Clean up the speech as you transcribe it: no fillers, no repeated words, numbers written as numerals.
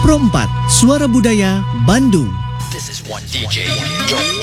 Pro 4, Suara Budaya, Bandung. This is one DJ you don't